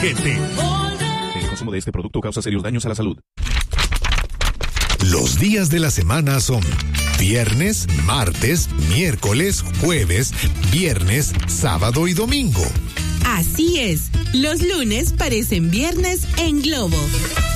Olvete. El consumo de este producto causa serios daños a la salud. Los días de la semana son viernes, martes, miércoles, jueves, viernes, sábado y domingo. Así es, los lunes parecen viernes en Globo.